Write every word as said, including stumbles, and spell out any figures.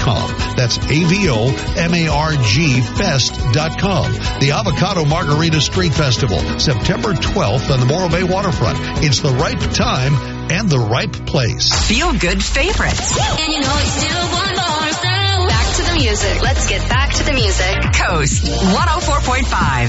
com. That's A V O M A R G Fest dot com. The Avocado Margarita Street Festival, September twelfth on the Morro Bay waterfront. It's the right time and the right place. Feel good favorites. And you know it's still one more. Back to the music. Let's get back to the music. Coast one oh four point five.